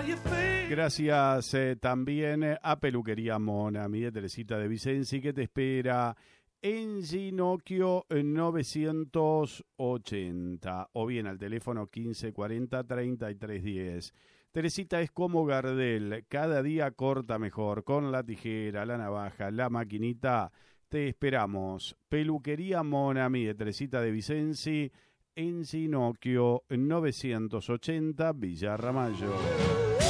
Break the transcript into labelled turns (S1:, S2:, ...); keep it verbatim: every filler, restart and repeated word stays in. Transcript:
S1: Gracias eh, también a Peluquería Mona, mi Teresita de Vicenzi, que te espera en Ginocchio novecientos ochenta o bien al teléfono quince cuarenta treinta y tres diez. Teresita es como Gardel, cada día corta mejor, con la tijera, la navaja, la maquinita. Te esperamos. Peluquería Mona, mi Teresita de Vicenzi, en Ginocchio novecientos ochenta, Villa Ramallo.